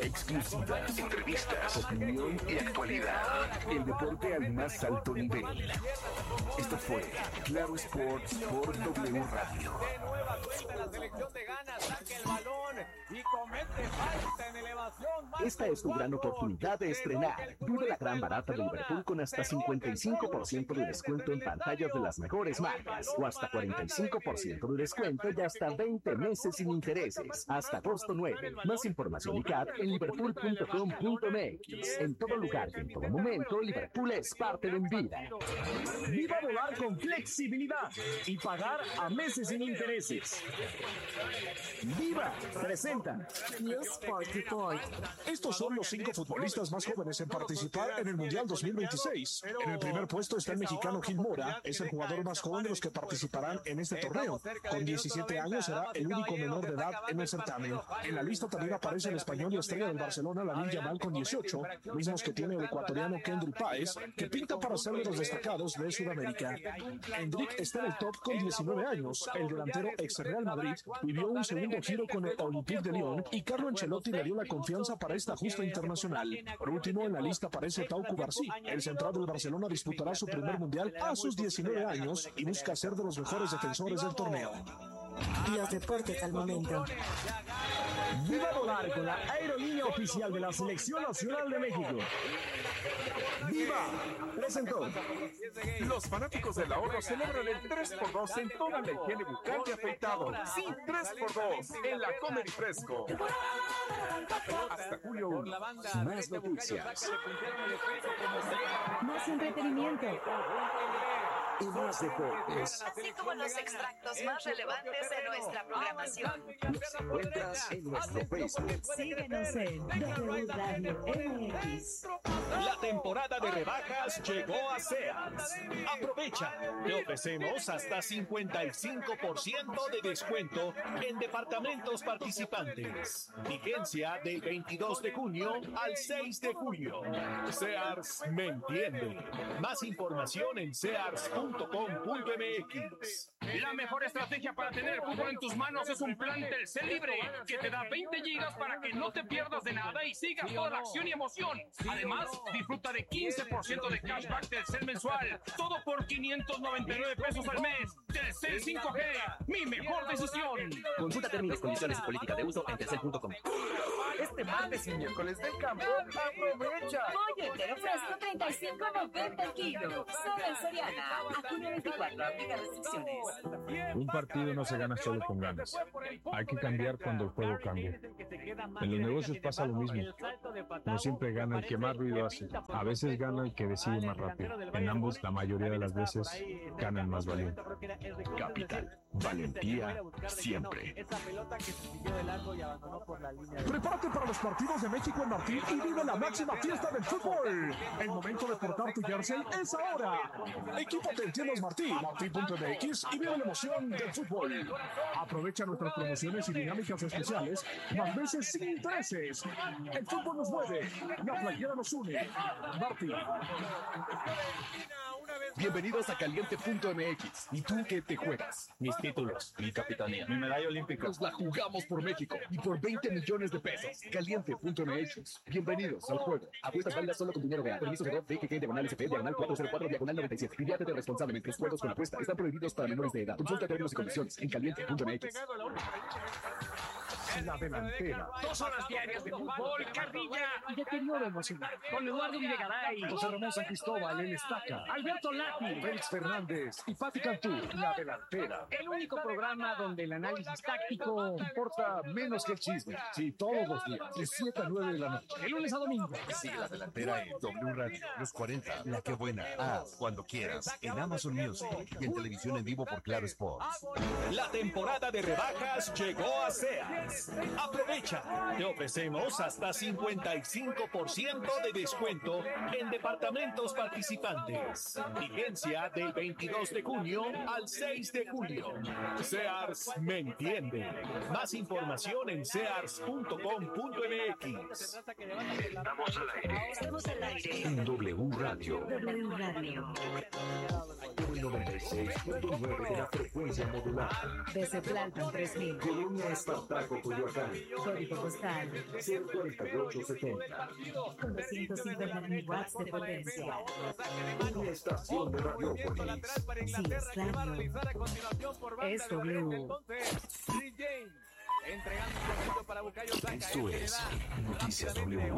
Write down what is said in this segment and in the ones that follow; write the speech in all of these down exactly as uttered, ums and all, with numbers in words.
Exclusiva, entrevistas, opinión y actualidad. El deporte al más alto nivel. Esto fue Claro Sports por W Radio. De nueva cuenta la selección de Ghana saca el balón y comete falta en elevación. Esta es tu gran oportunidad de estrenar. Vive la gran barata de Liverpool con hasta cincuenta y cinco por ciento de descuento en pantallas de las mejores marcas o hasta cuarenta y cinco por ciento de descuento y hasta veinte meses sin intereses. Hasta agosto nueve. Más información y C A D en liverpool punto com punto m x. En todo lugar y en todo momento, Liverpool es parte de mi vida. Viva volar con flexibilidad y pagar a meses sin intereses. Viva presenta New Sport Report. Estos son los cinco futbolistas más jóvenes en participar en el Mundial dos mil veintiséis. En el primer puesto está el mexicano Gil Mora, es el jugador más joven de los que participarán en este torneo. Con diecisiete años será el único menor de edad en el certamen. En la lista también aparece el español y estrella del Barcelona, Lamine Yamal, con dieciocho, mismos que tiene el ecuatoriano Kendrick Páez, que pinta para ser de los destacados de Sudamérica. Endrick está en el top con diecinueve años. El delantero ex Real Madrid vivió un segundo giro con el Olympique de Lyon y Carlo Ancelotti le dio la confianza para esta justa internacional. Por último, en la lista aparece Pau Cubarsí. El central del Barcelona disputará su primer mundial a sus diecinueve años y busca ser de los mejores defensores del torneo. Los deportes al momento. Viva volar con la aerolínea oficial de la Selección Nacional de México. ¡Viva! Presentó. Los fanáticos del ahorro celebran el tres por dos en toda la higiene bucal y afeitado. Sí, tres por dos en la Comedy Fresco. Hasta julio uno. Más noticias. Más entretenimiento. Y más deportes. Así como los extractos más relevantes de nuestra programación. Los encuentras en nuestro Facebook. Síguenos en W Radio M X. La temporada de rebajas llegó a Sears. Aprovecha. Te ofrecemos hasta cincuenta y cinco por ciento de descuento en departamentos participantes. Vigencia del veintidós de junio al seis de julio. Sears me entiende. Más información en sears punto com punto m x. La mejor estrategia para tener fútbol en tus manos es un plan Telcel Libre que te da veinte gigas para que no te pierdas de nada y sigas toda la acción y emoción. Además, disfruta de quince por ciento de cashback Telcel mensual. Todo por quinientos noventa y nueve pesos al mes. Telcel cinco G, mi mejor decisión. Consulta términos, condiciones y política de uso en telcel punto com. Este martes y miércoles del campo, aprovecha. Pollo entero fresco treinta y cinco noventa el kilo. Solo en Soriana. A junio veinticuatro. Aplica restricciones. Un partido no se gana solo con ganas. Hay que cambiar cuando el juego cambia. En los negocios pasa lo mismo. No siempre gana el que más ruido hace. A veces gana el que decide más rápido. En ambos, la mayoría de las veces, gana el más valiente. Capital. Valentía siempre. Prepárate para los partidos de México en Martín y vive la máxima fiesta del fútbol. El momento de portar tu jersey es ahora. Equipo Te Entiendes Martín, martín punto m x y vive la emoción del fútbol. Aprovecha nuestras promociones y dinámicas especiales, más veces sin intereses. El fútbol nos mueve, la playera nos une. Martín. Bienvenidos a Caliente punto m x. ¿Y tú qué te juegas? Mis títulos, mi capitanía, mi medalla olímpica. Nos la jugamos por México y por veinte millones de pesos. Caliente punto m x. Bienvenidos al juego. Apuestas válidas solo con dinero real. Permiso de R F, diagonal S P, diagonal cuatro cero cuatro, diagonal noventa y siete. Diviértete responsablemente. Los juegos con apuesta están prohibidos para menores de edad. Consulta términos y condiciones en Caliente punto m x. La delantera. Dos horas diarias de fútbol, carrilla, Deterioro emocional. con Eduardo Videgaray, José Ramón San Cristóbal en Estaca. Alberto Lati. Félix Fernández y Pati Cantú. La delantera. El único programa donde el análisis táctico Importa menos que el chisme. Sí, todos los días. De siete a nueve de la noche. de lunes a domingo. Sigue la delantera en W Radio. Los cuarenta. La que buena. Ah, cuando quieras. En Amazon Music y en televisión en vivo por Claro Sports. La temporada de rebajas llegó a Sears. Aprovecha. Te ofrecemos hasta cincuenta y cinco por ciento de descuento en departamentos participantes. Vigencia del veintidós de junio al seis de julio. Sears me entiende. Más información en sears punto com punto m x. Estamos al aire. Estamos al aire. En W Radio. W Radio. noventa y seis punto nueve de la frecuencia modular. Desde Plantan tres mil. Colonia Espartaco Coyoacán. Código postal cero cuarenta y ocho setenta. con doscientos cincuenta mil watts de potencia. Una estación de Radiópolis. Sí, es radio. Es W. Esto es Noticias W.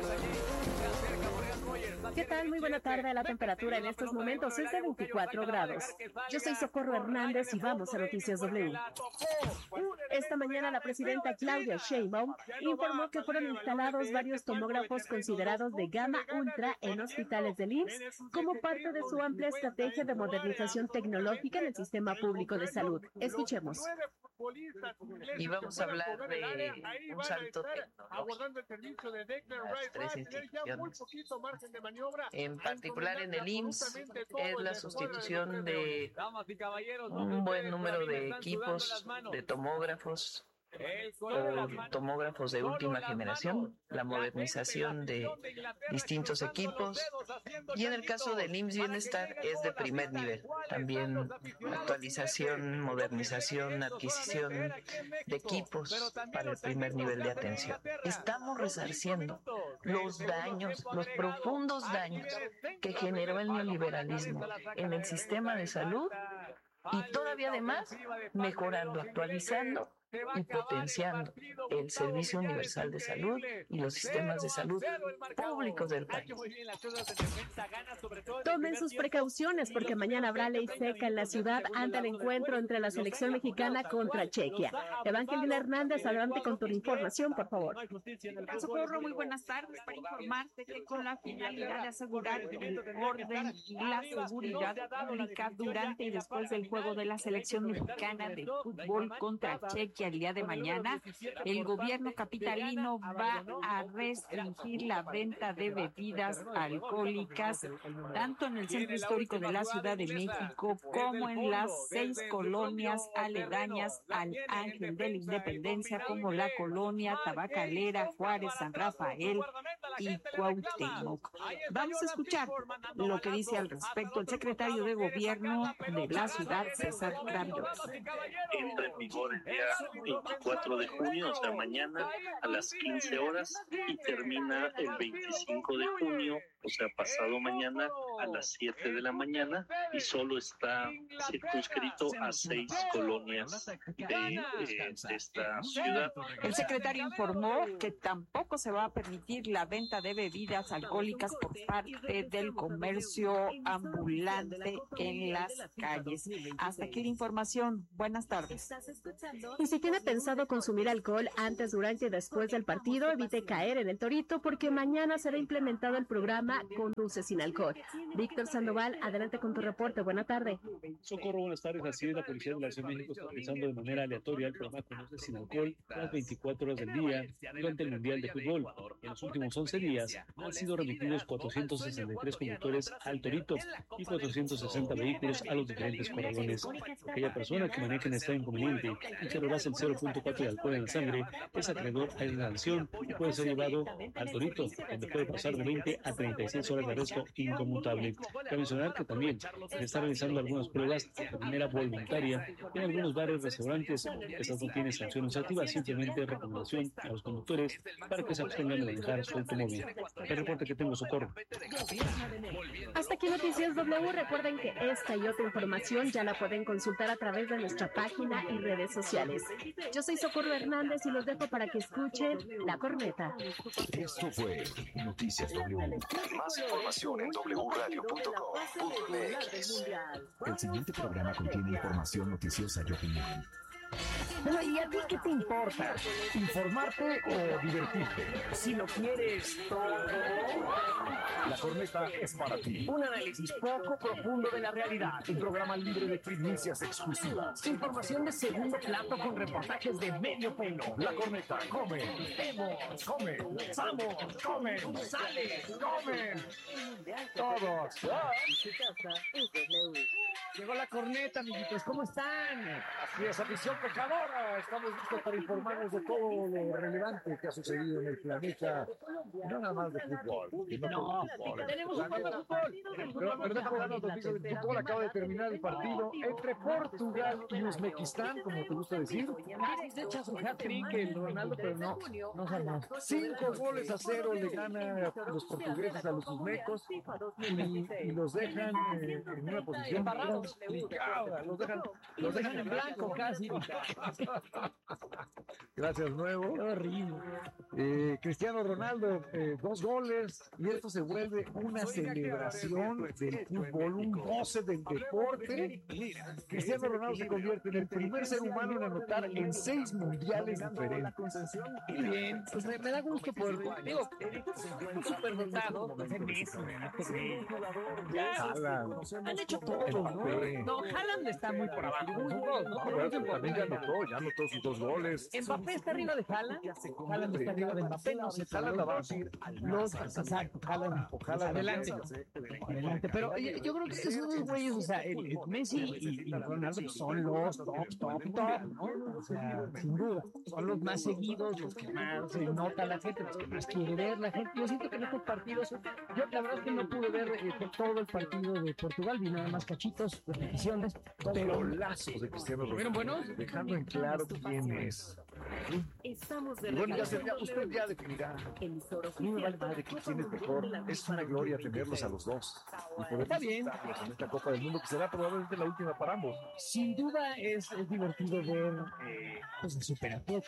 ¿Qué tal? Muy buena tarde. La temperatura en estos momentos es de veinticuatro grados. Yo soy Socorro Hernández y vamos a Noticias W. Esta mañana la presidenta Claudia Sheinbaum informó que fueron instalados varios tomógrafos considerados de gama ultra en hospitales del I M S S como parte de su amplia estrategia de modernización tecnológica en el sistema público de salud. Escuchemos. Y vamos a hablar de un salto tecnológico en las tres instituciones. En particular en el I M S S es la sustitución de un buen número de equipos de tomógrafos o tomógrafos de última generación, la modernización de distintos equipos, y en el caso del I M S S Bienestar es de primer nivel, también actualización, modernización, adquisición de equipos para el primer nivel de atención. Estamos resarciendo los daños, los profundos daños que generó el neoliberalismo en el sistema de salud y todavía además mejorando, actualizando y potenciando el Servicio Universal de Salud y los sistemas de salud públicos del país. Tomen sus precauciones porque mañana habrá ley seca en la ciudad ante el encuentro entre la selección mexicana contra Chequia. Evangelina Hernández, adelante con tu información, por favor. Socorro, muy buenas tardes. Para informarte que con la finalidad de asegurar el orden y la seguridad pública durante y después del juego de la selección mexicana de fútbol contra Chequia el día de mañana, el gobierno capitalino va a restringir la venta de bebidas alcohólicas tanto en el centro histórico de la Ciudad de México como en las seis colonias aledañas al Ángel de la Independencia, como la colonia Tabacalera, Juárez, San Rafael y Cuauhtémoc. Vamos a escuchar lo que dice al respecto el secretario de Gobierno de la ciudad, César Cravioto. Entra en vigor el día veinticuatro de junio, o sea, mañana a las quince horas, y termina el veinticinco de junio, o sea, pasado mañana a las siete de la mañana, y solo está circunscrito a seis colonias de, eh, de esta ciudad. El secretario informó que tampoco se va a permitir la venta de bebidas alcohólicas por parte del comercio ambulante en las calles. Hasta aquí la información. Buenas tardes. Y si tiene pensado consumir alcohol antes, durante y después del partido, evite caer en el torito porque mañana será implementado el programa Conduce sin alcohol. Víctor Sandoval, adelante con tu reporte. Buena tarde. Socorro, buenas tardes. Así es, la Policía de la Ciudad de México está realizando de manera aleatoria el programa Conduce sin alcohol las veinticuatro horas del día durante el Mundial de Fútbol. En los últimos once días han sido remitidos cuatrocientos sesenta y tres conductores al torito y cuatrocientos sesenta vehículos a los diferentes corralones. Aquella persona que maneja en estado inconveniente y que rebasa el cero punto cuatro de alcohol en la sangre es acreedor a la sanción y puede ser llevado al torito, donde puede pasar de veinte a treinta y seis horas de arresto inconmutable. Cabe mencionar que también se está realizando algunas pruebas de manera voluntaria en algunos bares, restaurantes. Estas no tienen sanciones activas, simplemente recomendación a los conductores para que se abstengan de manejar su automóvil. El reporte que tengo, Socorro. Hasta aquí Noticias W. Recuerden que esta y otra información ya la pueden consultar a través de nuestra página y redes sociales. Yo soy Socorro Hernández y los dejo para que escuchen La Corneta. Esto fue Noticias W. Más información en doble u radio punto com punto m x. El siguiente programa contiene información noticiosa y opinión. Bueno, ¿y a ti qué te importa? ¿Informarte o divertirte? Si lo quieres todo, La Corneta es para ti. un análisis poco profundo de la realidad. Un programa libre de primicias exclusivas. Información de segundo plato con reportajes de medio pelo. La Corneta come, Vemos, come, usamos, come, sale, comen. Todos. Llegó La Corneta, amiguitos. ¿Cómo están? Así es, afición pecadora. Estamos listos para informarnos de todo lo relevante que ha sucedido en el planeta No nada más de fútbol. No, tenemos un juego de fútbol. Pero, pero déjame dar las noticias de fútbol. Acaba de terminar el partido entre Portugal y Uzbekistán, como te gusta decir. Se echa su hat-trick el Ronaldo, pero no, no salió. Cinco goles a cero le gana los portugueses a los uzbecos y, y los dejan eh, en una posición complicada. Los dejan, los dejan en blanco casi. Gracias, Nuevo. Qué horrible. Eh, Cristiano Ronaldo, eh, dos goles, y esto se vuelve una celebración del fútbol, un goce del deporte. Cristiano Ronaldo se convierte en el primer ser humano en anotar en seis mundiales diferentes. Qué bien, pues me, me da gusto por, digo, un superdotado, Messi, han hecho todo, ¿no? No, Haaland está muy por abajo. No, bueno, pero también ya anotó, ya anotó sus dos goles. Mbappé está arriba de Haaland, Haaland está arriba de Mbappé, no sé, Haaland abajo. Los, exacto, Haaland, adelante, adelante, pero oye, yo creo que esos dos güeyes, o sea, el, el Messi y, y Ronaldo son los top, top, top, ¿no? O sea, sin duda, son los más seguidos, los que más se nota la gente, los que más quiere ver la gente. Yo siento que en estos partidos, yo la verdad es que no pude ver eh, todo el partido de Portugal, vi nada más cachitos, repeticiones, pero lazos de Cristiano Ronaldo, buenos, dejando en claro quién es. Estamos de y bueno, ya, se, ya usted ya definirá. A mí me vale madre que quién es mejor. Es una gloria tenerlos a los dos. Y poder Está bien. En esta Copa del Mundo, que será probablemente la última para ambos. Sin duda es, es divertido ver eh, pues, el superatoque.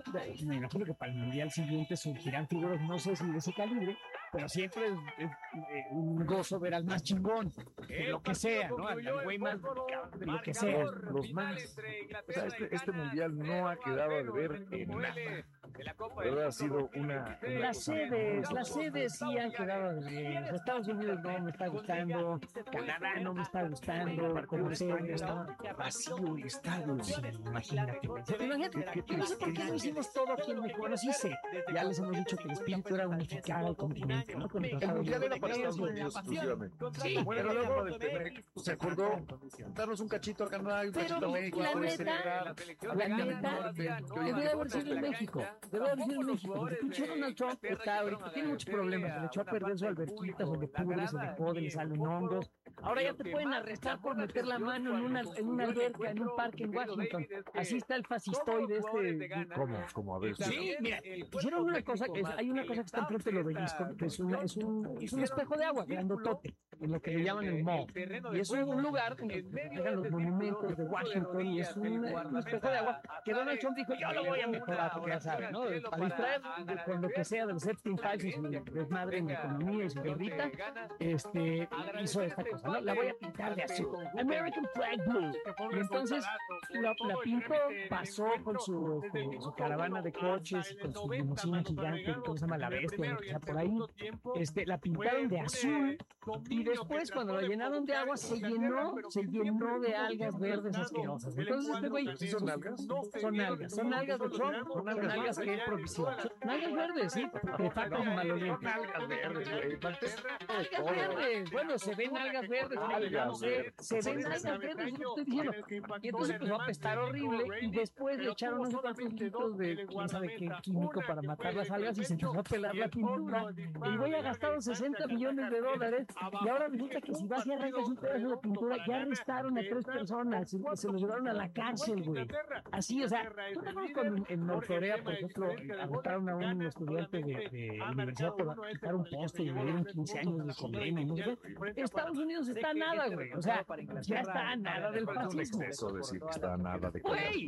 Me imagino que para el Mundial siguiente surgirán figuras, no sé si de ese calibre, pero siempre es, es, es un gozo ver al más chingón, de lo que sea, ¿no? Al, al güey más, de lo que sea. Los, los más. O sea, este, este Mundial no ha quedado de ver en nada. Pero ha sido una, una las sedes, las sedes sí han quedado bien. Estados Unidos no me está gustando, Canadá no me está gustando, como sea, está vacío el estadio. Sí, imagínate. Imagínate, yo no sé por qué no hicimos todo aquí en México. Bueno, sí sé, ya les hemos dicho que el espíritu era unificar al continente, ¿no? Con el mundial era para Estados Unidos exclusivamente. Sí, bueno, pero luego del Temec se acordó darnos un cachito a Canadá y un cachito a México. La neta, la neta, debe haber sido en México. Debe haber sido en México. Porque pinche Donald Trump está ahorita, tiene muchos problemas. Se le echó a perder su alberquita, se le pudre, se le jode, le salen hongos. Ahora ya te pueden arrestar por meter la mano en una, en una alberca, en un parque en Washington. Así está el fascistoide este. ¿Cómo? ¿Cómo? A ver. Sí, mira, hicieron una cosa, que es, hay una cosa que está enfrente del obelisco, que es, una, es, un, es un espejo de agua grandotote, en lo que le llaman el mall. Y es un, un lugar en el que llegan los monumentos de Washington y es un, un espejo de agua que Donald Trump dijo, yo lo voy a mejorar, porque ya saben, ¿no? Para distraer con lo que sea de los Epstein Files y su desmadre en la economía y su guerrita, este, hizo esta cosa, ¿no? La voy a pintar de azul. American Flag Blue. Y entonces la, la pintó, pasó con su, este, su caravana de coches, con su limusina gigante, ¿cómo se llama? La Bestia, lo que sea por ahí. Este, la pintaron de azul y después cuando la llenaron de agua se llenó, se llenó de algas verdes asquerosas. Entonces este güey... ¿Son algas? Son algas, son algas de Trump, son algas que él propició. Algas verdes, sí, que faltan de maloliente. Algas verdes, güey. Algas verdes, bueno, se ven algas verdes, no sé, se ven algas verdes, lo estoy diciendo. Y entonces empezó a apestar horrible y después le echaron unos cuantos litros de quién sabe qué químico para matar las algas y se empezó a pelar la pintura. El güey ha gastado sesenta millones de dólares y ahora resulta que si vas y arrancas un pedazo de pintura, ya arrestaron a tres personas, se, se los llevaron a la cárcel, güey. Así, o sea, ¿tú te acuerdas cuando en Norcorea, por ejemplo, arrestaron a un estudiante de, de universidad por quitar un poste y le dieron quince años de condena y no sé qué? Estados Unidos está a nada, güey. O sea, ya está a nada del fascismo. Es un exceso decir que está a nada de güey,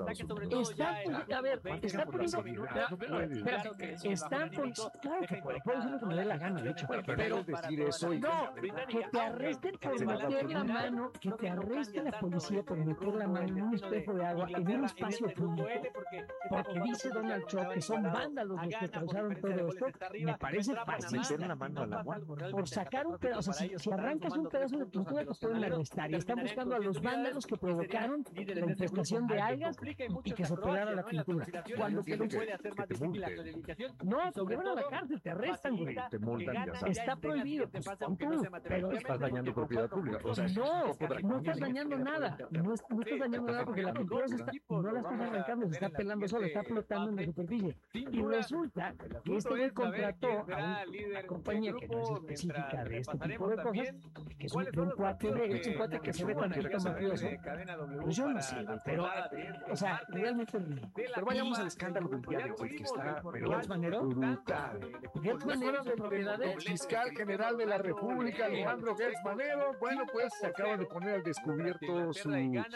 está, a ver, está poniendo, están poniendo, claro que puede, puede decir lo que me dé la gana, de hecho, pero decir eso y no, que te arresten por meter la mano, que te arreste la policía por meter la mano en un espejo de agua en un espacio público, porque dice Donald Trump que son vándalos los que causaron todo esto, me parece fácil. Meter la mano al agua. Por sacar un pedazo, o sea, si, si arrancas un un pedazo de pintura que pueden arrestar y están buscando a los vándalos que provocaron la infestación de algas y que se pelara la pintura. Cuando que, que, que te multen. No, te llevan a la cárcel, te arrestan, güey. Te multan, ya sabes. Está prohibido, pues, pon tú, pero estás dañando propiedad pública. O sea, no, no estás dañando nada, no, no estás dañando nada porque la pintura se está, no la estás arrancando, se está pelando sola, está flotando en la superficie. Y resulta que este güey contrató a una compañía que no es específica de este tipo de cosas, que es un, un cuate de, es un cuate que se ve tantito mafioso. Pues yo no sé, güey, pero, o sea, realmente. Pero vayamos al escándalo del día de hoy, que está, pero Gertz Manero, brutal. Gertz Manero de propiedades. El fiscal general de la República, Alejandro Gertz Manero, bueno, pues se acaba de poner al descubierto su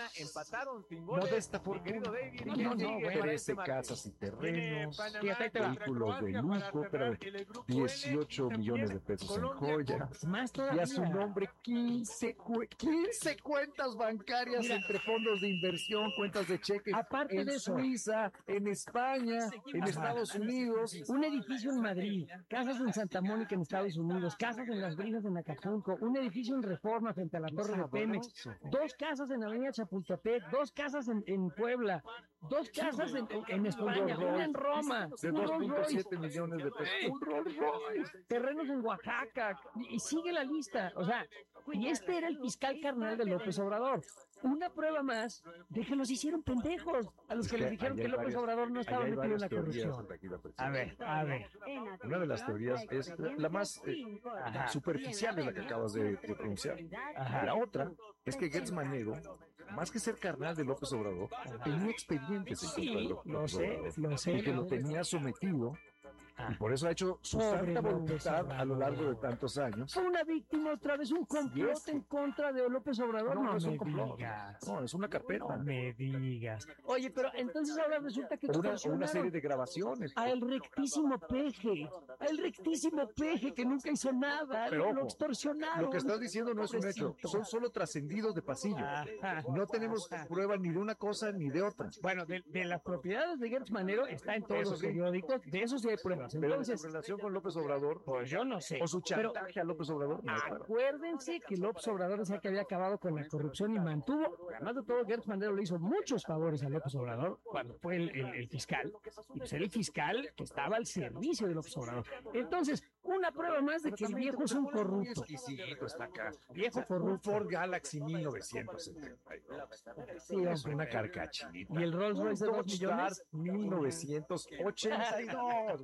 modesta fortuna. No, no, güey. trece casas y terrenos, vehículos de lujo, pero dieciocho millones de pesos en joyas. Más y a su nombre quince, quince cuentas bancarias Mira, entre fondos de inversión, cuentas de cheques aparte en de eso, Suiza, en España, en Ajá. Estados Unidos. Un edificio en Madrid, casas en Santa Mónica en Estados Unidos, casas en Las Brisas en Acapulco, un edificio en Reforma frente a la Torre de Pemex, dos casas en Avenida Chapultepec, dos casas en, en Puebla, dos casas en, en, en España, una en Roma, de dos punto siete millones de pesos. Un Rolls Royce, terrenos en Oaxaca, y, y sigue la lista. O sea, y este era el fiscal carnal de López Obrador. Una prueba más de que los hicieron pendejos a los que, que les dijeron que López varias, Obrador no estaba metido en la corrupción. A ver, a ver. Una de las teorías es la más eh, superficial de la que acabas de, de pronunciar. Ajá. La otra es que Gertz Manero, más que ser carnal de López Obrador, tenía expedientes en contra de López lo sé, Obrador. Lo sé, y que lo tenía sometido. Y por eso ha hecho su santa voluntad a lo largo de tantos años. Fue una víctima otra vez, un complot este. en contra de López Obrador. No, no, no es un complot. Digas. No, es una carpeta. No me digas. Oye, pero entonces ahora resulta que una, una serie de grabaciones. A el rectísimo peje, a el rectísimo peje que nunca hizo nada, pero lo extorsionaron. Lo que estás diciendo no es un hecho, son solo trascendidos de pasillo. Ajá. No tenemos Ajá. prueba ni de una cosa ni de otra. Bueno, de, de las propiedades de Gertz Manero está en todos eso los sí. periódicos, de eso sí hay pruebas. Entonces, con López Obrador, pues yo no sé. O su chantaje pero, a López Obrador. No, acuérdense que López Obrador decía que había acabado con la corrupción y mantuvo, además de todo, Gertz Manero le hizo muchos favores a López Obrador cuando fue el, el, el fiscal. Y pues era el fiscal que estaba al servicio de López Obrador. Entonces, una prueba más de que el viejo es un corrupto. Exquisito está acá. Viejo corrupto. Ford Galaxy mil novecientos setenta y dos. Sí, es una carcachita. Y el Rolls Royce de dos millones. mil novecientos ochenta y dos.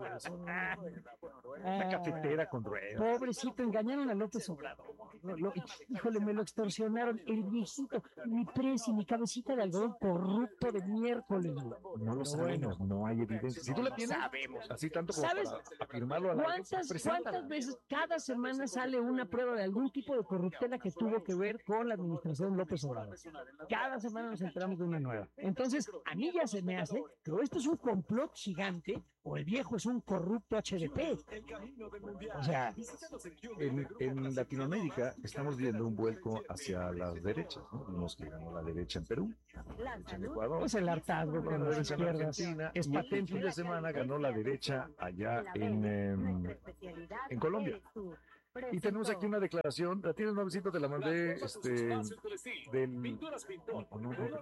Una cafetera con ruedas. Pobrecito, engañaron a López Obrador. Lo, lo, híjole, me lo extorsionaron. El viejito, mi presi, mi cabecita de algodón corrupto de miércoles. No lo sabemos, bueno. No hay evidencia. Si tú la tienes, sabemos. Así tanto como ¿sabes para afirmarlo a la ¿Cuántas, vez, ¿Cuántas veces cada semana sale una prueba de algún tipo de corruptela que tuvo que ver con la administración López Obrador? Cada semana nos enteramos de una nueva. Entonces, a mí ya se me hace que esto es un complot gigante o el viejo es un corrupto H D P. O sea, en, en Latinoamérica estamos viendo un vuelco hacia las derechas, ¿no? Vimos que ganó la derecha en Perú, la derecha en Ecuador, pues el hartazgo con las izquierdas es patente. El fin de semana ganó la derecha allá en, eh, en Colombia. Y tenemos aquí una declaración, la tienes, Nuevecito, te la mandé, este, del... Oh, no, no, no,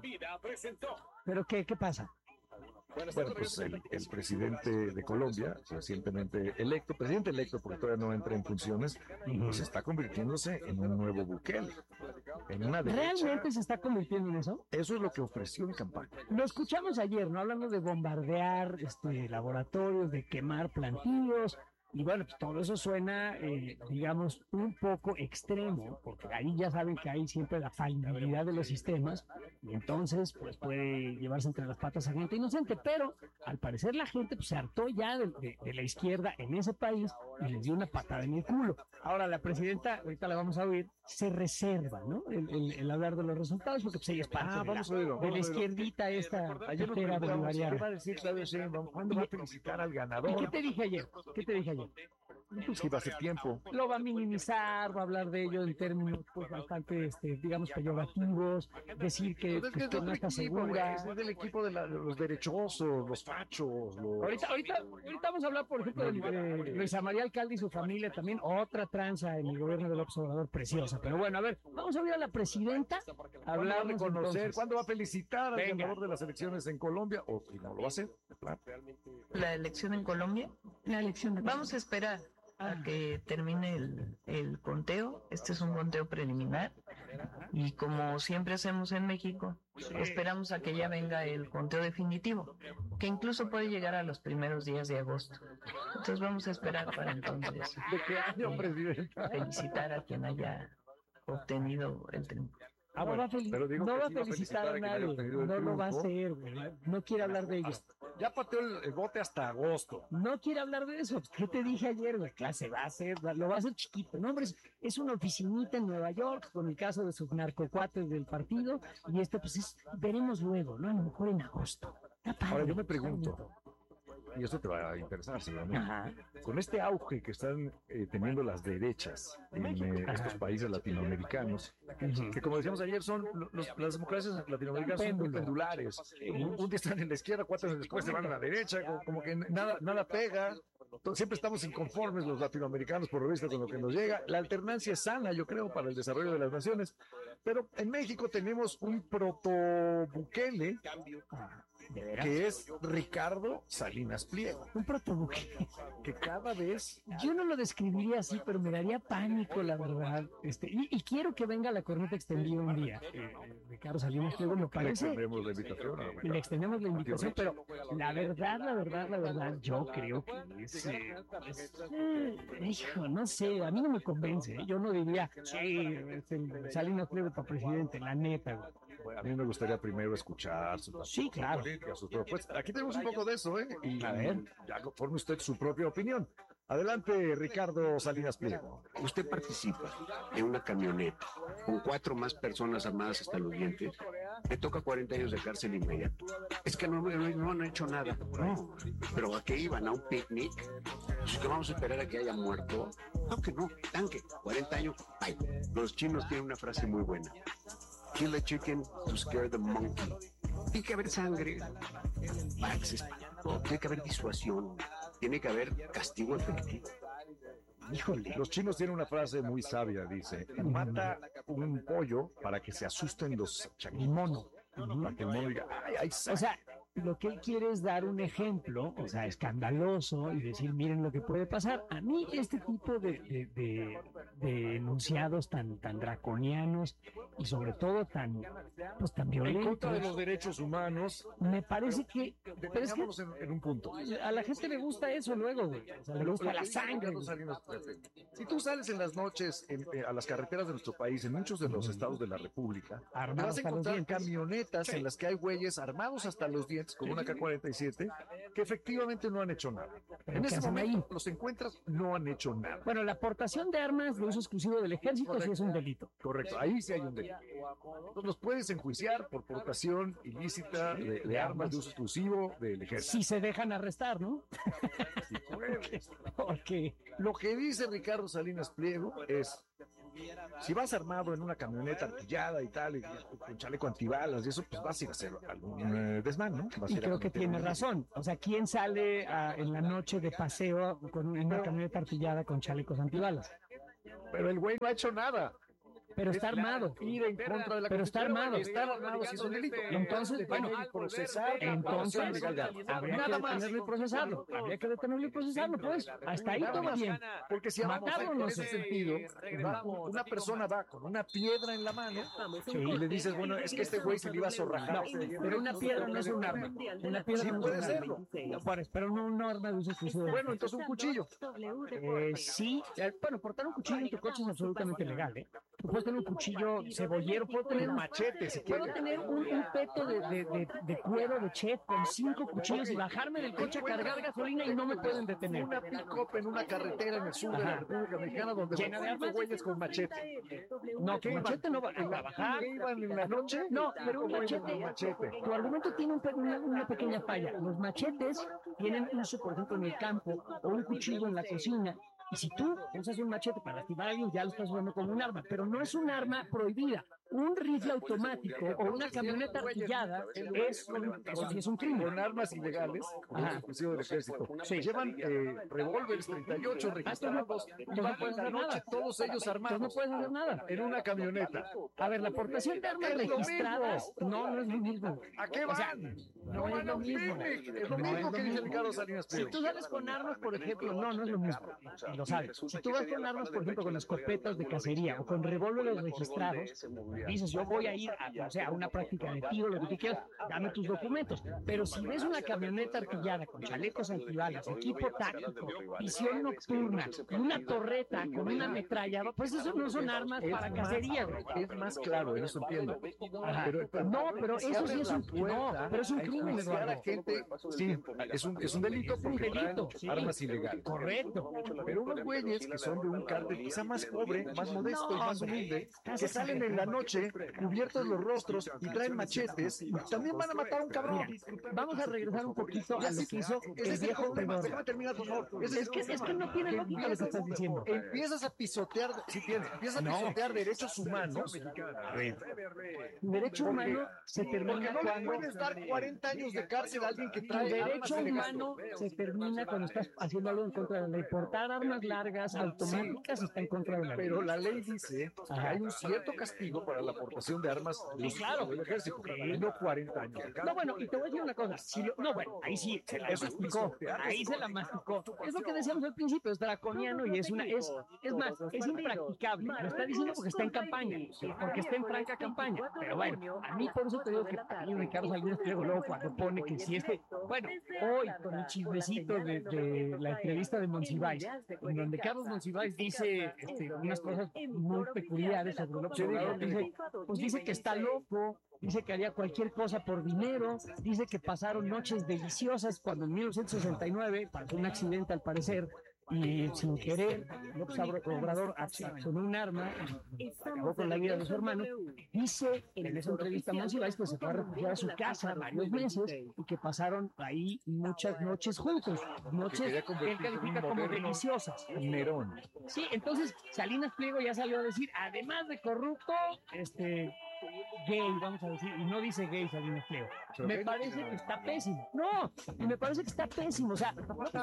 ¿Pero qué, qué pasa? Bueno, pues el, el presidente de Colombia, recientemente electo, presidente electo porque todavía no entra en funciones, pues está convirtiéndose en un nuevo Bukele. En una derecha. ¿Realmente se está convirtiendo en eso? Eso es lo que ofreció en campaña. Lo escuchamos ayer, ¿no? Hablando de bombardear este, laboratorios, de quemar plantíos. Y bueno, pues todo eso suena, eh, digamos, un poco extremo, porque ahí ya saben que hay siempre la falibilidad de los sistemas, y entonces pues puede llevarse entre las patas a gente inocente, pero al parecer la gente pues, se hartó ya de, de, de la izquierda en ese país y les dio una patada en el culo. Ahora la presidenta, ahorita la vamos a oír, se reserva, ¿no? El, el, el hablar de los resultados, porque pues ella es parte ah, de, la, oírlo, de la izquierdita esta ayer cartera bolivariana. ¿Qué va a decir Claudia Sheinbaum? ¿Cuándo va a felicitar al ganador? ¿Y qué te dije ayer? ¿Qué te dije ayer? Pues que va a ser tiempo. Lo va a minimizar, va a hablar de ello en términos pues bastante, este, digamos, peyorativos, decir que, Pues es pues, que que no está equipo, segura. güey, es del equipo de, la- de los derechosos, los fachos, los... Ahorita, ahorita, ahorita vamos a hablar, por ejemplo, de, de Luisa María Alcalde y su familia también, otra tranza en el gobierno del observador preciosa. Pero bueno, a ver, vamos a ver a la presidenta. ¿Cuándo va a Hablamos reconocer? entonces. ¿Cuándo va a felicitar al Venga. ganador de las elecciones en Colombia? ¿O si no lo va a hacer? de plano? La elección en Colombia. La elección de Vamos a esperar a que termine el, el conteo. Este es un conteo preliminar. Y como siempre hacemos en México, esperamos a que ya venga el conteo definitivo, que incluso puede llegar a los primeros días de agosto. Entonces vamos a esperar para entonces ¿De qué año, presidenta? felicitar a quien haya obtenido el triunfo. Ah, no va a, fel- pero digo no que va a sí va a felicitar a felicitar a quien haya nadie, obtenido el no lo va a triunfo. hacer, güey. No quiere hablar de ello. Ya pateó el, el bote hasta agosto. No quiere hablar de eso. ¿Qué te dije ayer? La clase va a hacer, lo va a hacer chiquito. No, hombre, es, es una oficinita en Nueva York con el caso de sus narcocuates del partido y esto pues es, veremos luego, ¿no? A lo mejor en agosto. Está padre, Ahora yo me está pregunto, bonito. y esto te va a interesar seguramente, Ajá. con este auge que están eh, teniendo las derechas en eh, estos países latinoamericanos, que como decíamos ayer, son los- las democracias latinoamericanas son muy pendulares. Un, un día están en la izquierda, cuatro años después se van a la derecha, como, como que nada, nada pega. Entonces, siempre estamos inconformes los latinoamericanos por lo visto con lo que nos llega. La alternancia es sana, yo creo, para el desarrollo de las naciones. Pero en México tenemos un proto Bukele, que es Ricardo Salinas Pliego. Un protobuque. Que cada vez... Yo no lo describiría así, pero me daría pánico, la verdad. Este, y, y quiero que venga la corneta extendida un día. Eh, Ricardo Salinas Pliego me Le parece... extendemos la invitación. ¿no? Le extendemos la invitación, pero la verdad, la verdad, la verdad, yo creo que es, eh, es, eh, hijo, no sé, a mí no me convence, ¿eh? Yo no diría, sí, es el Salinas Pliego para presidente, la neta, güey. Bueno, a mí me gustaría primero escuchar sus, Sí, claro. sus políticas, sus propuestas. Aquí tenemos un poco de eso, ¿eh? Y A ver. ya forme usted su propia opinión. Adelante, Ricardo Salinas Pliego. Usted participa en una camioneta con cuatro más personas armadas hasta los dientes, le toca cuarenta años de cárcel inmediato. Es que no, no, no han hecho nada. No. Pero ¿a qué iban? ¿A un picnic? Pues que vamos a esperar a que haya muerto. No, que no, tanque, cuarenta años. Ay, los chinos tienen una frase muy buena. Kill the chicken to scare the monkey. Tiene que haber sangre para que se espante. Tiene que haber disuasión. Tiene que haber castigo efectivo. Híjole, los chinos tienen una frase muy sabia, dice, mata un pollo para que se asusten los changuitos. El mono. Para que el mono diga, ay, ay, O sea, lo que él quiere es dar un ejemplo, o sea, escandaloso y decir, miren lo que puede pasar. A mí este tipo de, de, de- de enunciados tan, tan draconianos y sobre todo tan, pues, tan en violentos, contra de los derechos humanos, me parece que, pero es que detengámonos en, en un punto. a la gente le gusta eso luego, güey. O sea, le Lo- gusta lo la que dice sangre. Ricardo Salinas Pliego. Si tú sales en las noches en- eh, a las carreteras de nuestro país, en muchos de los estados de la República, te Armados vas a hasta los encontrar dientes. camionetas en las que hay güeyes armados hasta los dientes con una K cuarenta y siete que efectivamente no han hecho nada. ¿Pero En qué ese hacen momento ahí? los encuentras, no han hecho nada. Bueno, la aportación de armas de uso exclusivo del ejército sí es un delito. Correcto, ahí sí hay un delito. Entonces los puedes enjuiciar por portación ilícita de, de armas de uso exclusivo del ejército. Si se dejan arrestar, ¿no? Sí puedes. Porque Lo que dice Ricardo Salinas Pliego es, si vas armado en una camioneta artillada y tal, y con chaleco antibalas y eso, pues vas a ir a hacer algún eh, desmán, ¿no? Vas a Y ir a creo que cometer tiene un- razón. O sea, ¿quién sale a- en la noche de paseo con en una camioneta artillada con chalecos antibalas? Pero el güey no ha hecho nada. Pero está armado. Ir en contra de la Pero está Constitución. armado. Estar armado sí es un delito. Entonces, bueno, Detener y procesar. entonces Nada habría que más. detenerlo y procesarlo. Habría que detenerlo y procesarlo, pues. Hasta ahí todo bien. Porque si hablamos Matarlo, en no ese sé. sentido, va- una persona va con una piedra en la mano Sí. y le dices, bueno, es que este güey se le iba a zorrajar. No, pero una piedra no es un arma. Una piedra Sí no puede es un serlo. arma. No, Juárez, pero no un arma de uso exclusivo. Bueno, entonces un cuchillo. Eh, sí, eh, bueno, portar un cuchillo en tu coche es absolutamente legal, ¿eh? Tú puedes tener un cuchillo cebollero, puedo tener un machete, si puedo quieres. tener un, un peto de, de, de, de cuero de chef con cinco cuchillos y bajarme del coche a cargar gasolina y no me pueden detener. Una pick-up en una carretera en el sur de la Ajá. República Mexicana donde Llena de van armas. güeyes con machete. No, ¿Qué con iban? machete no va ¿En la- a bajar. ¿Qué iban en la noche? No, pero un ¿Cómo iban machete, con machete? tu argumento tiene un pe- una, una pequeña falla. Los machetes tienen uso, por ejemplo, en el campo o un cuchillo en la cocina Y si tú usas un machete para lastimar a alguien, ya lo estás usando como un arma, pero no es un arma prohibida. Un rifle automático o una camioneta artillada es, eso sí es un crimen. Con armas ilegales, como el exclusivo del ejército. Sí. Llevan eh, revólveres treinta y ocho registrados y van por la noche, todos ellos armados. No puedes hacer nada. En una camioneta. A ver, la aportación de armas registradas, no, no es lo mismo. ¿A qué van? O sea, no es lo mismo. Es lo mismo que dice Ricardo Salinas Pliego. Si tú sales con armas, por ejemplo, no, no es lo mismo. Y lo sabes. Si tú vas con armas, por ejemplo, con escopetas de cacería o con revólveres registrados, dices, yo voy a ir a, o sea, a una práctica de tiro, lo que tú quieras, dame tus documentos. Pero si ves una camioneta artillada con chalecos antibalas, equipo táctico, visión nocturna, y una torreta con una ametralladora, pues eso no son armas para cacería. Es más claro, eso entiendo. Pero, no, pero eso sí es un, no, pero es un crimen, Eduardo. La gente, sí, es un, es un delito porque delito, sí. Armas ilegales. Correcto. Pero unos güeyes que son de un cártel quizá más pobre, más modesto y más humilde, que salen en la noche cubiertos los rostros y traen machetes, y también van a matar a un cabrón. Mira, vamos a regresar un poquito a lo que hizo el viejo Pedro. Déjame terminar, por favor. Es, es, que, es que no tiene lógica lo que estás diciendo. Empiezas a pisotear, sí tienes, empiezas a pisotear no. derechos humanos. A ver. Derecho humano se termina no cuando... le puedes dar cuarenta años de cárcel a alguien que trae derecho humano se termina cuando estás haciendo algo en contra de la ley. Portar armas largas, automáticas, sí, está en contra de la ley. Pero la ley dice que hay un cierto castigo para la aportación de armas sí, claro. del ejército, sí. No cuarenta años. No, bueno, y te voy a decir una cosa. Si lo, no, bueno, ahí sí se la Eso masticó. Ahí se la masticó. Es lo que decíamos al principio, es draconiano y es una, es, es más, es impracticable. Lo está diciendo porque está en campaña, porque está en franca campaña. Pero bueno, a mí por eso te digo que a mí Ricardo Salinas Pliego luego cuando pone que si este, bueno, hoy con el chismecito de, de la entrevista de Monsiváis, en donde Carlos Monsiváis dice este, unas cosas muy peculiares sobre López Obrador, dice, pues dice que está loco, dice que haría cualquier cosa por dinero, dice que pasaron noches deliciosas cuando en mil novecientos sesenta y nueve pasó un accidente al parecer y sin querer López Obrador accionó un arma y acabó con la vida de su hermano. Dice en esa entrevista a Monsiváis que se fue a refugiar a su casa varios meses y que pasaron ahí muchas noches juntos, noches que él califica como deliciosas. Nerón. Sí, entonces Salinas Pliego ya salió a decir, además de corrupto, este gay, vamos a decir, y no dice gay Salinas Pliego. Me parece que está pésimo. No, y me parece que está pésimo. O sea,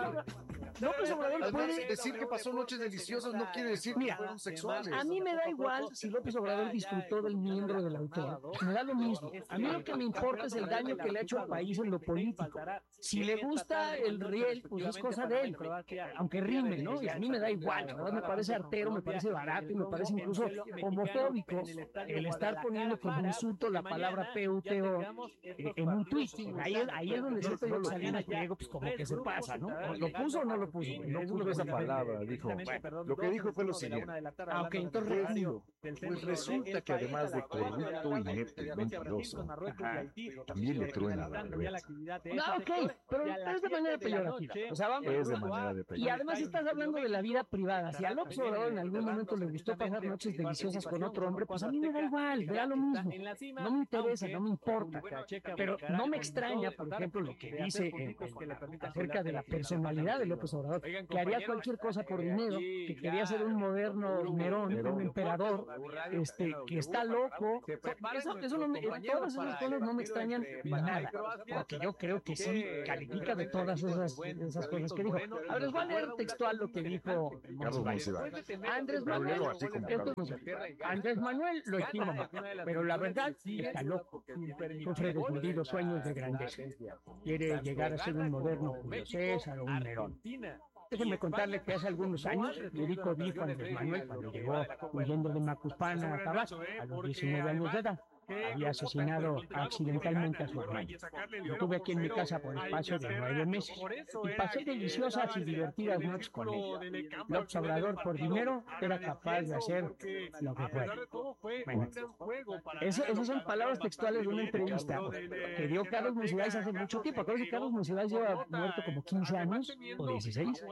López Obrador puede decir que pasó noches deliciosas, no quiere decir Mira, que fueron sexuales. A mí me da igual si López Obrador disfrutó del miembro del autor. Me da lo mismo. A mí lo que me importa es el daño que le ha hecho al país en lo político. Si le gusta el riel, pues es cosa de él, aunque rime, ¿no? Y a mí me da igual. La verdad me parece artero, me parece barato y me parece incluso homofóbico el estar poniendo como insulto la palabra P U T O eh, en un tuit. Ahí es, ahí es donde siento yo que Salinas Pliego, pues como que se pasa, ¿no? ¿Lo puso o no lo puso? No puso esa palabra, dijo. Bueno, lo que dijo fue lo siguiente. Ah, ok, entonces retiro. Pues resulta que además de corrupto, inepto y mentiroso, también le truena la cabeza. Ah, ok, pero es de manera peyorativa. O sea, vamos. Es de manera de Y además estás hablando de la vida privada. Si a López Obrador en algún momento le gustó pasar noches deliciosas con otro hombre, pues a mí me da igual, me da lo mismo. No me interesa, no me importa. Pero no me extraña, por ejemplo, lo que dice eh, acerca de la personalidad de López Obrador, que haría cualquier cosa por dinero, que quería ser un moderno Nerón, un emperador, este, que está loco. Eso, eso no me, todas esas cosas no me extrañan nada, porque yo creo que sí califica de todas esas, esas cosas que dijo. A ver, les voy a leer textual lo que dijo Andrés Manuel. Andrés Manuel lo estima, pero la verdad está loco. Sufre desmedidos sueños de grandeza. Quiere llegar a ser un moderno Julio César o un Nerón. Déjenme contarle que hace algunos años, Federico dijo a Andrés Manuel cuando llegó huyendo de Macuspana a Tabasco a los diecinueve años de edad. Había asesinado accidentalmente a su hermano. Lo tuve aquí en mi casa por espacio de nueve meses y pasé deliciosas y divertidas noches con él. López Obrador, por dinero, era capaz de hacer lo que fuera. Bueno, eso, esas son palabras textuales de una entrevista que dio Carlos Monsiváis hace mucho tiempo. Creo que Carlos Monsiváis lleva muerto como quince años o dieciséis.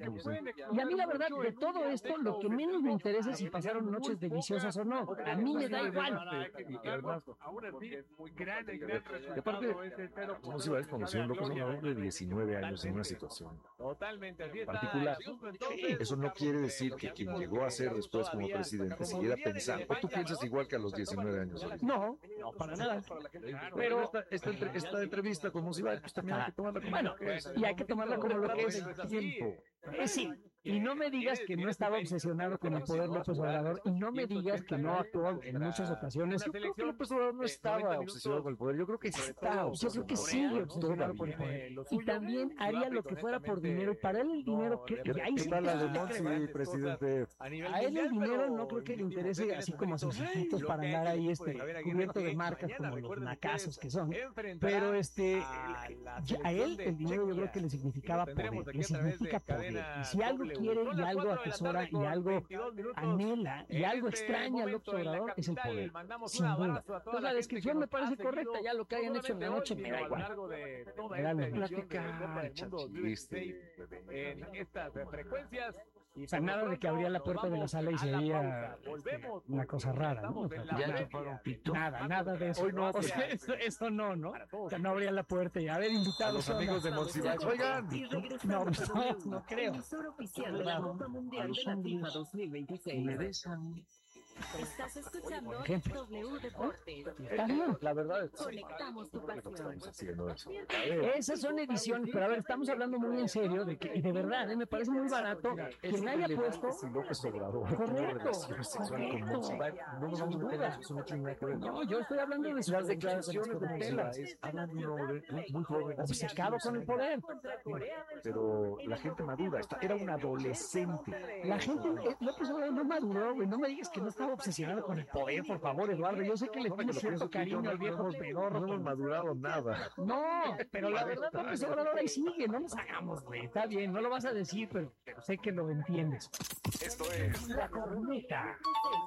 Y a mí, la verdad, de todo esto, lo que menos me interesa es si pasaron noches deliciosas o no. A mí me da igual. Bernardo. Ahora sí, muy grande, gran Y aparte, Monsiváis conoció a un López Obrador de diecinueve años en una situación particular. Eso no quiere decir que quien llegó a ser después como presidente siguiera pensando. ¿O tú piensas igual que a los diecinueve años? No, no, para nada. Pero esta, esta, entre- esta entrevista con Monsiváis, pues también hay que tomarla como Bueno, lo que es. y hay que tomarla como lo que es. Tiempo. Eh, sí, y no me digas que no estaba obsesionado con el poder López Obrador, y no me digas que no actuó en muchas ocasiones. Yo creo que López Obrador no estaba obsesionado con el poder. Yo creo que está Yo obsesionado. creo que sigue obsesionado con el poder. Y también haría lo que fuera por dinero. Y para él el dinero, que, y ahí ¿Qué sí tal que la de sí Monsi, creo. presidente? A él el dinero no creo que le interese así como a sus hijitos para andar ahí este, cubierto de marcas como los nacazos que son. Pero este, ya- a él el dinero yo creo que le significaba poder, le significa poder. Y si algo quiere y algo atesora y algo anhela y algo extraña al López Obrador es el poder, sin duda. Entonces la descripción me parece correcta, ya lo que hayan hecho en la noche me da igual. Me da lo mismo. Platicar, chiste. En estas frecuencias. O sea, nada de que abría la puerta de la sala y se veía este, una cosa rara, ¿no? O sea, Ya chuparon pito. nada, nada de eso. Hoy no, o sea, pues. eso, eso no, ¿no? O sea, no abría la puerta y a ver, invitados. A los amigos de Monsiváis, oigan. No, no, no creo. Emisora oficial de la Copa Mundial de la FIFA dos mil veintiséis. Estás escuchando W Deportes. Está bien. La verdad es Conectamos tu pasión. haciendo eso. Esas son ediciones, pero a ver, estamos hablando muy en serio de que, y de verdad, ¿eh? Me parece muy barato quien haya puesto. Si López Obrador Correcto. tuvo relaciones sexuales con Monsiváis, no nos vamos a meter en eso, eso no tiene nada que ver. No, yo estoy hablando de sus Las declaraciones de telas. Monsiváis hablan de un hombre muy- muy joven, Obcecado con el poder. pero la gente madura, está- era un adolescente. La gente, eh, López Obrador no maduró, güey. No me digas que no estaba obsesionado con el poder, por favor, Eduardo. Yo sé que le tienes cierto cariño al viejo pedorro. No hemos madurado nada. No, pero la verdad, López Obrador ahí sigue. No nos hagamos, güey. Está bien, no lo vas a decir, pero, pero sé que lo entiendes. Esto es La corneta.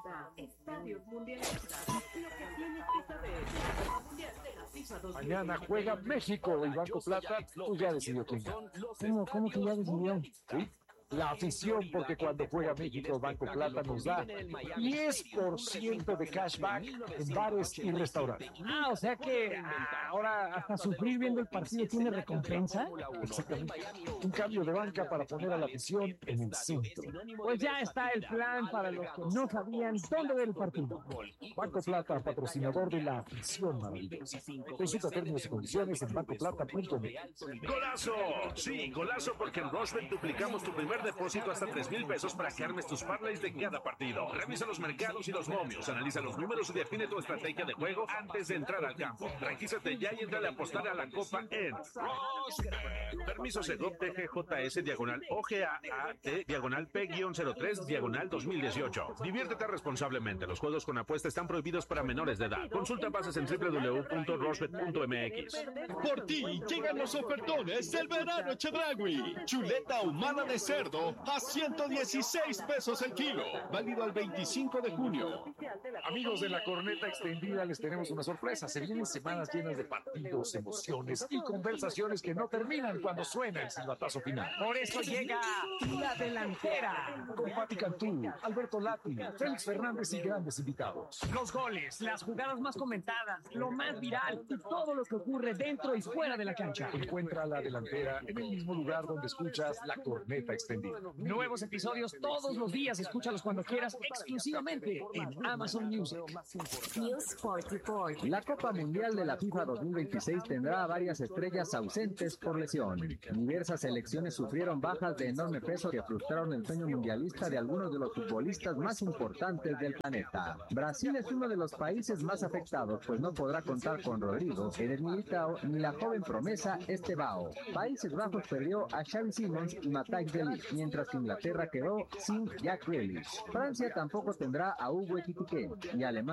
Estadios Mundialistas. Lo que tienes que saber. Copa Mundial de la FIFA dos mil veintiséis. Mañana juega México y Banco Plata, pues ya decidió quién gana. ¿Cómo, cómo que ya decidió? ¿Sí? La afición, porque cuando juega México, Banco Plata nos da diez por ciento de cashback en bares y restaurantes. Ah, o sea que ah, ahora hasta sufrir viendo el partido tiene recompensa. Exactamente. Un cambio de banca para poner a la afición en el centro. Pues ya está el plan para los que no sabían dónde ver el partido. Banco Plata, patrocinador de la afición maravillosa. Consulta términos y condiciones en banco plata punto net. ¡Golazo! Sí, golazo porque en Rochebet duplicamos tu primer depósito hasta tres mil pesos para que armes tus parlays de cada partido. Revisa los mercados y los momios, analiza los números y define tu estrategia de juego antes de entrar al campo. Regístrate ya y entra a apostar a la Copa en Rochebet. Permiso Segov T G J S diagonal O G A A T diagonal P cero tres diagonal dos mil dieciocho. Diviértete responsablemente. Los juegos con apuesta están prohibidos para menores de edad. Consulta bases en w w w punto rochebet punto m x. Por ti llegan los ofertones del verano Chedragui. Chuleta ahumada de cerdo a ciento dieciséis pesos el kilo. Válido al veinticinco de junio. Amigos de la corneta extendida, les tenemos una sorpresa. Se vienen semanas llenas de partidos, emociones y conversaciones que no terminan cuando suena el silbatazo final. Por eso llega la delantera. Con Pati Cantú, Alberto Lati, Félix Fernández y grandes invitados. Los goles, las jugadas más comentadas, lo más viral y todo lo que ocurre dentro y fuera de la cancha. Encuentra la delantera en el mismo lugar donde escuchas la corneta extendida. Nuevos episodios todos los días. Escúchalos cuando quieras, exclusivamente en Amazon Music. News cuarenta y cuatro. La Copa Mundial de la FIFA dos mil veintiséis tendrá a varias estrellas ausentes por lesión. Diversas selecciones sufrieron bajas de enorme peso que frustraron el sueño mundialista de algunos de los futbolistas más importantes del planeta. Brasil es uno de los países más afectados, pues no podrá contar con Rodrigo, Eder Militao ni la joven promesa Estevao. Países Bajos perdió a Xavi Simons y Matthijs de Ligt, mientras que Inglaterra quedó sin Jack Grealish. Francia tampoco tendrá a Hugo Ekitike y Alemania